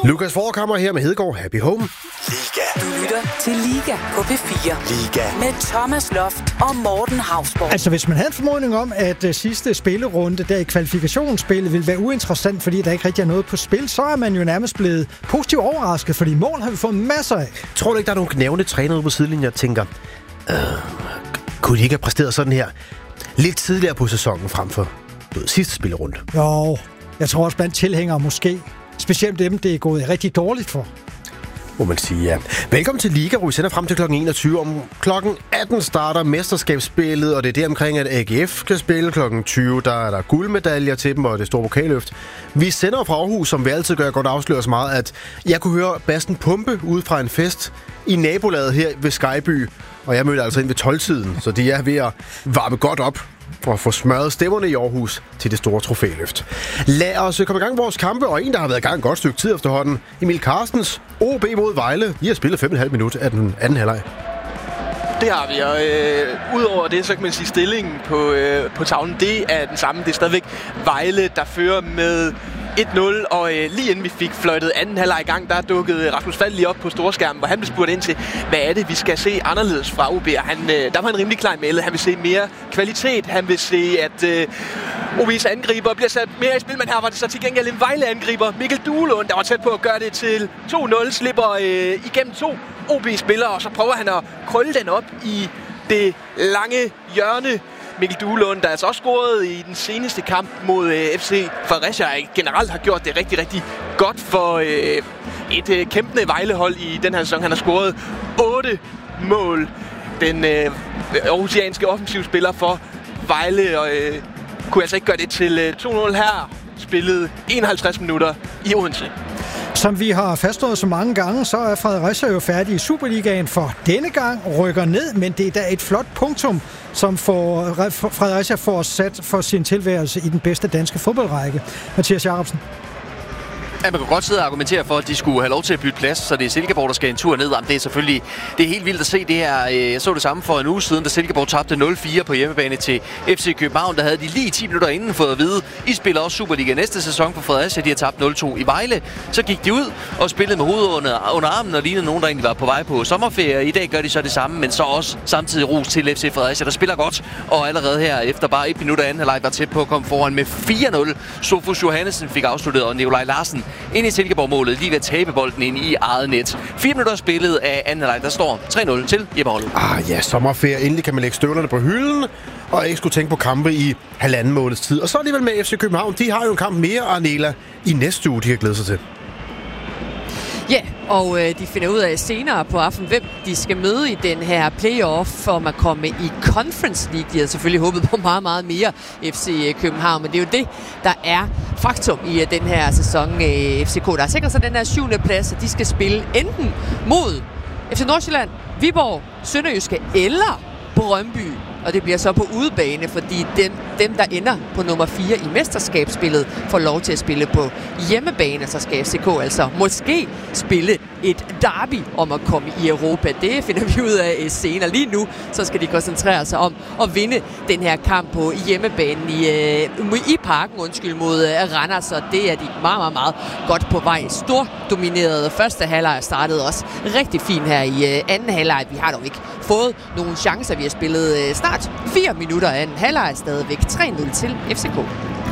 Lukas Forkammer her med Hedegaard. Happy Home. Liga. Du lytter til Liga på P4. Liga. Med Thomas Loft og Morten Hausborg. Altså, hvis man havde en formodning om, at sidste spillerunde der i kvalifikationsspillet ville være uinteressant, fordi der ikke rigtig er noget på spil, så er man jo nærmest blevet positivt overrasket, fordi mål har vi fået masser af. Tror du ikke, der er nogle knævende trænere på sidelinjen, jeg tænker, kunne de ikke have præsteret sådan her lidt tidligere på sæsonen frem for sidste spillerunde? Jo, jeg tror også blandt tilhængere måske. Specielt dem, det er gået rigtig dårligt for. Må man sige, ja. Velkommen til Liga, hvor vi sender frem til kl. 21. Om kl. 18 starter mesterskabsspillet, og det er der omkring, at AGF kan spille. Kl. 20, der er der guldmedaljer til dem, og det store pokalløft. Vi sender fra Aarhus, som vi altid gør, godt afslører så meget, at jeg kunne høre bassen pumpe ud fra en fest i nabolaget her ved Skyby. Og jeg mødte altså ind ved 12-tiden, så de er ved at varme godt op for at få smørret stemmerne i Aarhus til det store trofæløft. Lad os komme i gang med vores kampe, og en, der har været i gang et godt stykke tid efterhånden. Emil Carstens, OB mod Vejle. De har spillet 5,5 minutter af den anden halvleg. Det har vi, og udover det, så kan man sige, stillingen på tavlen, det er den samme. Det er stadigvæk Vejle, der fører med 1-0, og lige inden vi fik fløjtet anden halvleg i gang, der dukkede Rasmus Fald lige op på storskærmen, hvor han blev spurgt ind til, hvad er det, vi skal se anderledes fra OB? Der var han rimelig klar i mailet. Han vil se mere kvalitet. Han vil se, at OB's angriber bliver sat mere i spil, men her var det så til gengæld en Vejle-angriber. Mikkel Duelund, der var tæt på at gøre det til 2-0, slipper igennem 2 OB-spillere, og så prøver han at krølle den op i det lange hjørne. Mikkel Duelund, der altså også scoret i den seneste kamp mod FC Fredericia, generelt har gjort det rigtig, rigtig godt for et kæmpende Vejlehold i den her sæson. Han har scoret 8 mål. Den aarhusianske offensivspiller for Vejle og kunne altså ikke gøre det til 2-0 her. Spillet 51 minutter i Odense. Som vi har fastslået så mange gange, så er Fredericia jo færdig i Superligaen for denne gang, rykker ned, men det er da et flot punktum, som Fredericia får sat for sin tilværelse i den bedste danske fodboldrække. Mathias Jacobsen. Ja, man kan godt sidde og argumentere for, at de skulle have lov til at bytte plads, så det er Silkeborg, der skal en tur ned. Jamen, det er selvfølgelig helt vildt at se det her. Jeg så det samme for en uge siden, da Silkeborg tabte 0-4 på hjemmebane til FC København. Der havde de lige 10 minutter inden fået at vide, I spiller også Superliga næste sæson for Fredericia. De har tabt 0-2 i Vejle. Så gik de ud og spillede med hovedet under armen og lignede nogen, der egentlig var på vej på sommerferie. I dag gør de så det samme, men så også samtidig ros til FC Fredericia, der spiller godt. Og allerede her efter bare 1 minut af anden halvleg var tæt på at komme foran med 4-0. Sofus Johannesen fik afsluttet, og Nikolaj Larsen ind i Silkeborg-målet, lige ved at tabe bolden ind i eget net. 4 minutter spillet af anden halvleg, der står 3-0 til Jeppe Holm. Ja, sommerferie. Endelig kan man lægge støvlerne på hylden, og ikke skulle tænke på kampe i halvanden måneds tid. Og så alligevel med FC København. De har jo en kamp mere, Arnela, i næste uge, de kan glæde sig til. Ja, og de finder ud af senere på aften, hvem de skal møde i den her playoff for at komme i Conference League. De havde selvfølgelig håbet på meget, meget mere FC København, men det er jo det, der er faktum i den her sæson. FCK, der har sikret sig den her 7. plads, at de skal spille enten mod FC Nordsjælland, Viborg, Sønderjyske eller Brøndby. Og det bliver så på udebane, fordi dem, der ender på nummer 4 i mesterskabsspillet, får lov til at spille på hjemmebane. Så skal FCK altså måske spille et derby om at komme i Europa. Det finder vi ud af senere. Lige nu så skal de koncentrere sig om at vinde den her kamp på hjemmebanen i parken mod Randers. Og det er de meget, meget, meget godt på vej. Stor domineret første halvleg startede også rigtig fint her i anden halvleg. Vi har dog ikke fået nogle chancer. Vi har spillet snart 4 minutter af anden halvleg, stadigvæk 3-0 til FCK.